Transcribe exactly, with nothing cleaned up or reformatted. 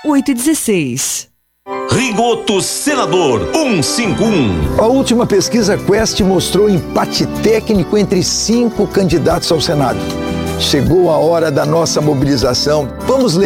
oito um seis. Rigoto Senador cento e cinquenta e um. A última pesquisa Quest mostrou empate técnico entre cinco candidatos ao Senado. Chegou a hora da nossa mobilização. Vamos ler.